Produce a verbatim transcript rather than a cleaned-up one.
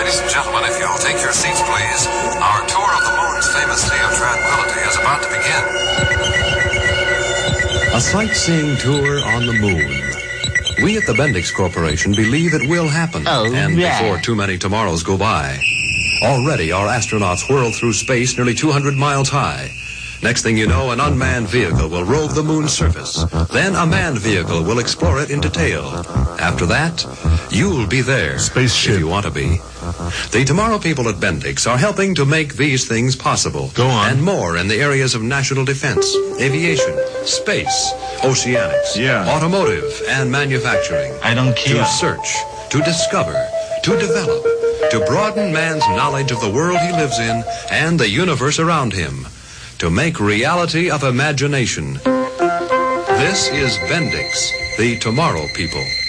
Ladies and gentlemen, if you'll take your seats, please. Our tour of the moon's famous Sea of Tranquility is about to begin. A sightseeing tour on the moon. We at the Bendix Corporation believe it will happen. Oh, and yeah. before too many tomorrows go by. Already, our astronauts whirl through space nearly two hundred miles high. Next thing you know, an unmanned vehicle will rove the moon's surface. Then a manned vehicle will explore it in detail. After that, you'll be there. Spaceship. If you want to be. The Tomorrow people at Bendix are helping to make these things possible. Go on. And more in the areas of national defense, aviation, space, oceanics, Yeah. automotive, and manufacturing. I don't care. To search, to discover, to develop, to broaden man's knowledge of the world he lives in and the universe around him. To make reality of imagination. This is Bendix, the Tomorrow people.